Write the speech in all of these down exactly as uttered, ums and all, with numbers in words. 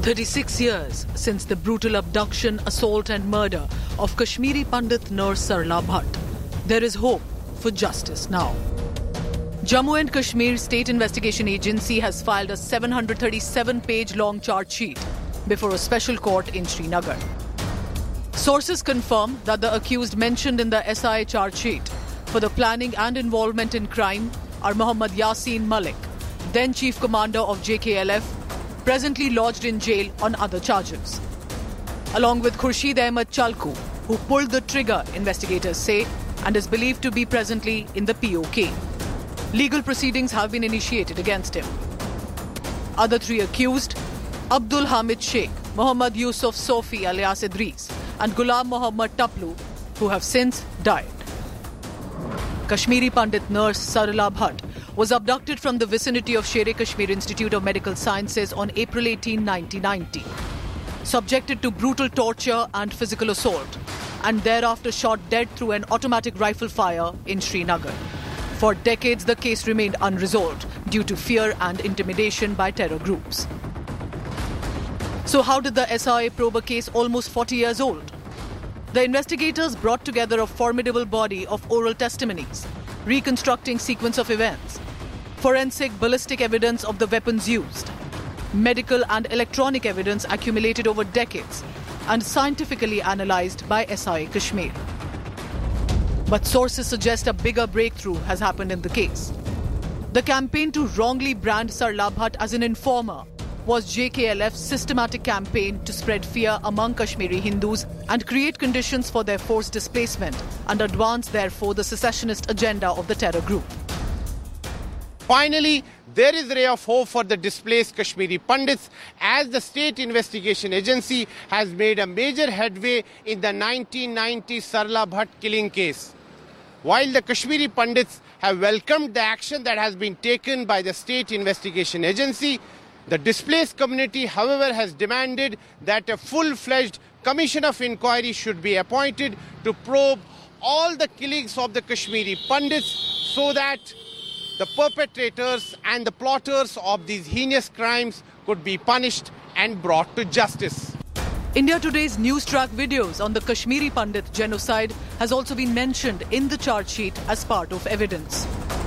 thirty-six years since the brutal abduction, assault and murder of Kashmiri Pandit Nur Sarla Bhatt, there is hope for justice now. Jammu and Kashmir State Investigation Agency has filed a seven hundred thirty-seven page long charge sheet before a special court in Srinagar. Sources confirm that the accused mentioned in the S I A charge sheet for the planning and involvement in crime are Mohammad Yasin Malik, then Chief Commander of J K L F, presently lodged in jail on other charges. Along with Khurshid Ahmed Chalku, who pulled the trigger, investigators say, and is believed to be presently in the P O K. Legal proceedings have been initiated against him. Other three accused, Abdul Hamid Sheikh, Mohammad Yusuf Sofi alias Idris, and Ghulam Mohammad Taplu, who have since died. Kashmiri Pandit Nur Sarla Bhatt was abducted from the vicinity of Sher-e-Kashmir Institute of Medical Sciences on April eighteenth, nineteen ninety. Subjected to brutal torture and physical assault, and thereafter shot dead through an automatic rifle fire in Srinagar. For decades, the case remained unresolved due to fear and intimidation by terror groups. So how did the S I A probe a case almost forty years old? The investigators brought together a formidable body of oral testimonies, reconstructing sequence of events, forensic ballistic evidence of the weapons used, medical and electronic evidence accumulated over decades, and scientifically analysed by S I A Kashmir. But sources suggest a bigger breakthrough has happened in the case. The campaign to wrongly brand Sarla Bhatt as an informer was J K L F's systematic campaign to spread fear among Kashmiri Hindus and create conditions for their forced displacement and advance, therefore, the secessionist agenda of the terror group. Finally, there is a ray of hope for the displaced Kashmiri Pandits as the State Investigation Agency has made a major headway in the nineteen ninety Sarla Bhatt killing case. While the Kashmiri Pandits have welcomed the action that has been taken by the State Investigation Agency, the displaced community, however, has demanded that a full-fledged commission of inquiry should be appointed to probe all the killings of the Kashmiri Pandits so that the perpetrators and the plotters of these heinous crimes could be punished and brought to justice. India Today's news track videos on the Kashmiri Pandit genocide has also been mentioned in the charge sheet as part of evidence.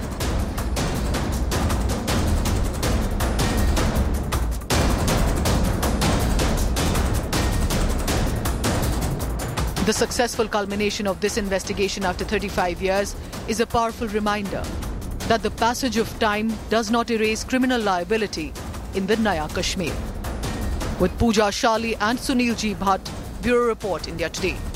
The successful culmination of this investigation after thirty-five years is a powerful reminder that the passage of time does not erase criminal liability in the Naya Kashmir. With Pooja Shali and Sunil G. Bhatt, Bureau Report, India Today.